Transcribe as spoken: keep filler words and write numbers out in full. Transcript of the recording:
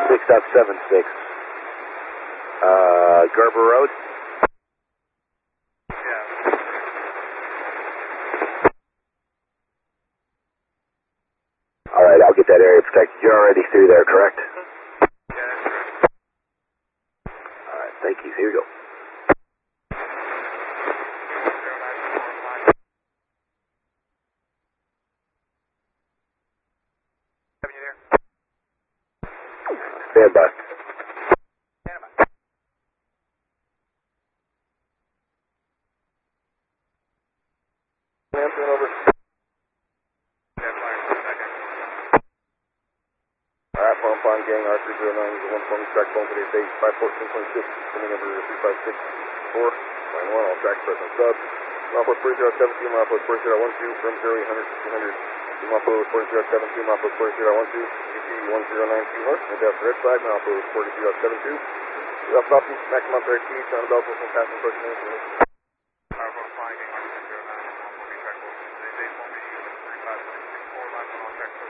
six dot seven six. Uh, Gerber Road. All right, I'll get that area protected. You're already through there, correct? Yeah, that's correct. All right, thank you. Here you go. Have you there? Stand by. Stand by. Hampton, over. That's fine for a second. All right, Farm Pond Gang, R three zero nine, one from track phone today, date five fourteen twenty-six, coming number three five six four nine one, all track present sub. Mile four zero seven two, mile four zero one two, from zero eight hundred, fifteen hundred. Mile four zero seven two, mile four zero one two, G P one zero nine two north, and that's red flag, mile four zero seven two. Left off east, maximum thirty feet, on the belt, passing approaching.